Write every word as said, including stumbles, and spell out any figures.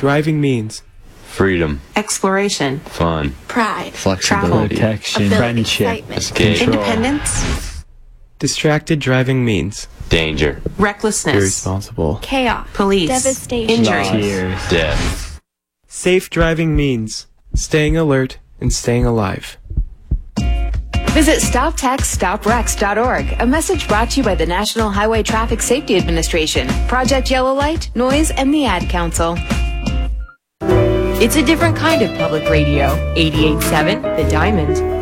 Driving means freedom, exploration, fun, pride, flexibility, travel, protection, ability, friendship, escape, independence, distracted driving means danger, recklessness, irresponsible, chaos, police, devastation, injury, tears, death. Safe driving means staying alert and staying alive. Visit stop text stop wrecks dot org. A message brought to you by the National Highway Traffic Safety Administration, Project Yellow Light, Noise, and the Ad Council. It's a different kind of public radio. eighty-eight point seven The Diamond.